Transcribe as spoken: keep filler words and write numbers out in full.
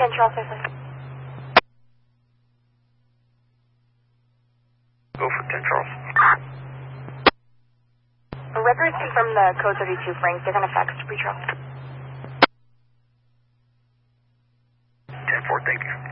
ten Charles safely. Go for ten Charles. Records confirm the code thirty-two Frank. They're going to fax to pre-trial. ten four, thank you.